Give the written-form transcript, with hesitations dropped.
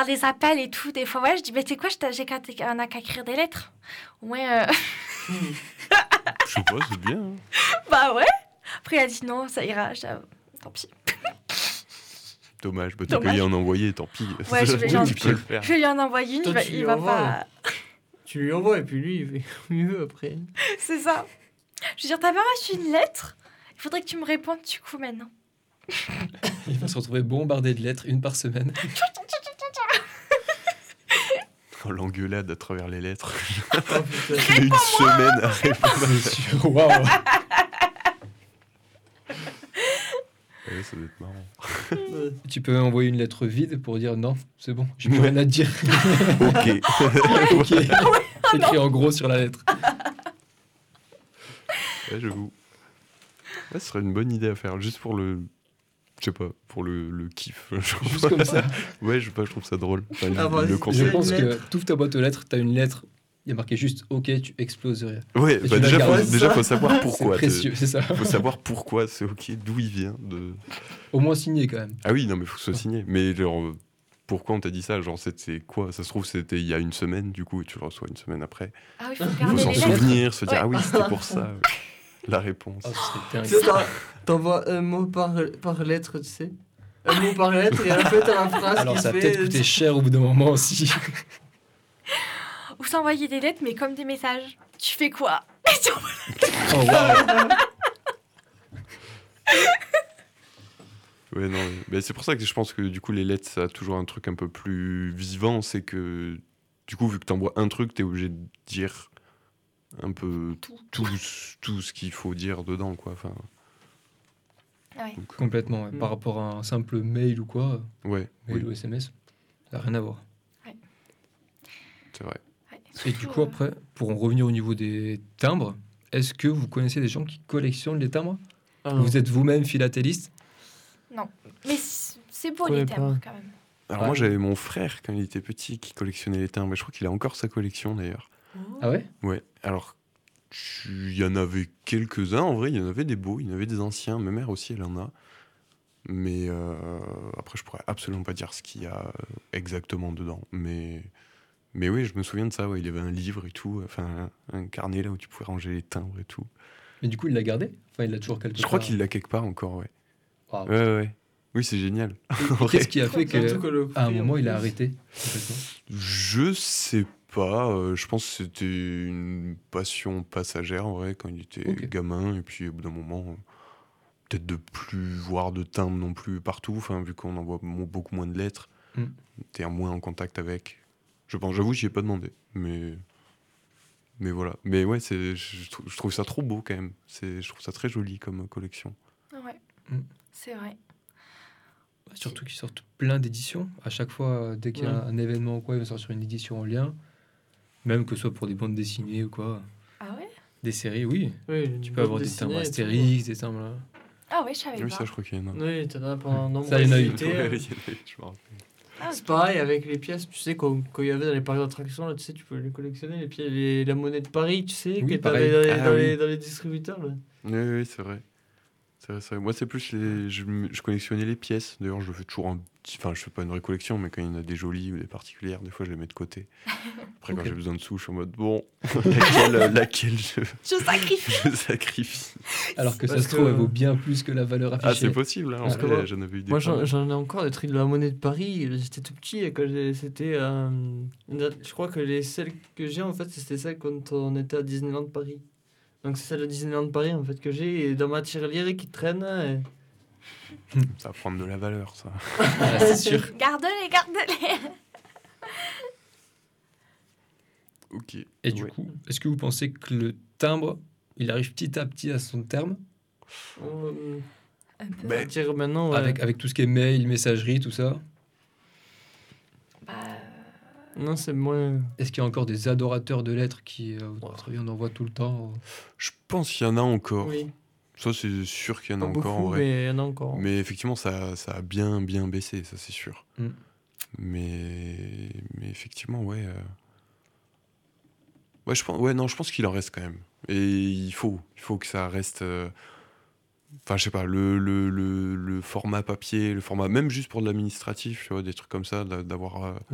faire des appels et tout, des fois, ouais, je dis, mais tu sais quoi, on a qu'à écrire des lettres. Au moins, Je sais pas, c'est bien. Hein. bah ouais. Après, il a dit non, ça ira, tant pis. Dommage, t'as qu'à y en envoyer, tant pis. Ouais, je vais le faire. Je vais lui en envoyer une, Toi, il va pas... Tu lui envoies et puis lui, il fait mieux après. C'est ça. Je veux dire, t'avais reçu une lettre, il faudrait que tu me répondes du coup maintenant. Il va se retrouver bombardé de lettres, une par semaine. Oh, l'engueulade à travers les lettres. Oh, putain. Il y a une semaine à répondre. C'est sûr, waouh. Ouais, ça doit être marrant. Ouais. Tu peux envoyer une lettre vide pour dire non, c'est bon, j'ai plus rien à te dire. Ok. Ok. Écrit en gros sur la lettre. Ouais, j'avoue. Ouais, ce serait une bonne idée à faire, juste pour le... Je sais pas, pour le kiff. Juste comme ça. Ouais, je sais pas, je trouve ça drôle. Enfin, Ah, bah, le Je concept. pense une que lettre. tu ouvres ta boîte aux lettres, tu as une lettre, il y a marqué juste OK, tu exploses de rire. Ouais, Et bah tu la déjà, gardes. déjà, faut savoir pourquoi. C'est précieux, c'est ça. Faut savoir pourquoi c'est ok, d'où il vient. Au moins signé quand même. Ah oui, non, mais faut que ce soit signé. Mais genre, pourquoi on t'a dit ça? Genre, c'est quoi? Ça se trouve, c'était il y a une semaine, du coup, et tu le reçois une semaine après. Ah oui, faut Faut garder s'en les lettres. souvenir, se dire, Ouais. ah oui, c'était pour ça. La réponse. Oh, ce serait Tu dingue. sais, t'envoies un mot par lettre, tu sais. Un mot par lettre et en fait, t'as la phrase Alors qui ça va fait... peut-être coûter cher au bout d'un moment aussi. Ou s'envoyer des lettres, mais comme des messages. Tu fais quoi? Oh waouh. Ouais, non, mais c'est pour ça que je pense que du coup, les lettres, ça a toujours un truc un peu plus vivant. C'est que, du coup, vu que t'envoies un truc, t'es obligé de dire un peu tout ce qu'il faut dire dedans, quoi. Enfin, Ouais. donc, Complètement, ouais. Par rapport à un simple mail ou quoi, ouais, mail oui, ou SMS, ça n'a rien à voir. c'est vrai. Ouais. Et du coup après, pour en revenir au niveau des timbres, est-ce que vous connaissez des gens qui collectionnent les timbres? Ah, Vous êtes vous-même philatéliste? Non. Mais c'est beau Je les connais thèmes pas. quand même. Alors Ouais. moi, j'avais mon frère, quand il était petit, qui collectionnait les timbres. Mais je crois qu'il a encore sa collection, d'ailleurs. Ah ouais? Ouais, alors, il y en avait quelques-uns, en vrai, il y en avait des beaux, il y en avait des anciens, ma mère aussi, elle en a. Mais après, je pourrais absolument pas dire ce qu'il y a exactement dedans. Mais oui, je me souviens de ça, ouais, il y avait un livre et tout, enfin, un carnet là où tu pouvais ranger les timbres et tout. Mais du coup, il l'a gardé? Enfin, il l'a toujours quelque Je crois part. qu'il l'a quelque part encore, ouais. Waouh. Ouais. Oui, c'est génial. En vrai, Qu'est-ce qui a fait Surtout que le qu'à un prix, moment, en il a plus. arrêté complètement? Je sais pas, je pense que c'était une passion passagère, en vrai, quand il était Ok. gamin, et puis au bout d'un moment... peut-être de plus voir de timbres non plus partout, enfin, vu qu'on envoie beaucoup moins de lettres, Mm. t'es moins en contact avec. Je pense, j'avoue, j'y ai pas demandé, mais voilà. Mais ouais, je trouve ça trop beau quand même. Je trouve ça très joli comme collection. Ouais. Mm. C'est vrai. Surtout qu'ils sortent plein d'éditions. À chaque fois, dès qu'il y a Ouais. un événement ou quoi, ils vont sortir une édition en lien. Même que ce soit pour des bandes dessinées ou quoi. Ah ouais? Des séries, oui. Oui, Tu peux avoir des timbres Astérix, des timbres... là. Ah ouais, je savais Oui, pas. ça, je crois qu'il y en a. Oui, t'en as pendant un nombre Ça, il y en a eu. limité. Ouais, il y en a eu, je me rappelle. Ah, C'est pareil avec les pièces, tu sais, quand il y avait dans les parcs d'attractions, là, tu sais, tu peux les collectionner, les pièces, la monnaie de Paris, tu sais, Oui, que t'avais pareil. dans les distributeurs. Là. Oui, c'est vrai. C'est vrai. Moi, c'est plus je collectionnais les pièces. D'ailleurs, je fais toujours enfin, je fais pas une vraie collection, mais quand il y en a des jolies ou des particulières, des fois, je les mets de côté. Après, quand Ok. j'ai besoin de sous, je suis en mode, bon, laquelle je sacrifie. je sacrifie. Alors que ça Parce se trouve, que- elle vaut bien plus que la valeur Ah, affichée. c'est possible, hein, en Parce que vrai, moi- j'en avais eu des Moi, pas mal. j'en ai encore des trucs de la monnaie de Paris. J'étais tout petit et quand c'était. Je crois que celles que j'ai, en fait, c'était celles quand on était à Disneyland Paris. Donc, c'est celle de Disneyland Paris, en fait, que j'ai et dans ma tirelire et qui traîne. Et... Ça va prendre de la valeur, ça. Ah, c'est sûr. Garde-les, garde-les. Ok. Et du Ouais. coup, est-ce que vous pensez que le timbre, il arrive petit à petit à son terme Un peu. Ben, On va dire maintenant. Ouais. avec tout ce qui est mail, messagerie, tout ça? Bah, Non, c'est moins. Est-ce qu'il y a encore des adorateurs de lettres qui, votre avis, on en voit tout le temps? Je pense qu'il y en a encore. Oui, Ça, c'est sûr qu'il y en a pas encore, en beaucoup, vrai. mais il y en a encore. Mais effectivement, ça a bien baissé, ça, c'est sûr. Mm. Mais effectivement, ouais. Ouais, je pense qu'il en reste quand même. Et il faut que ça reste. Enfin, je sais pas, le format papier, le format, même juste pour de l'administratif, tu vois, des trucs comme ça, d'avoir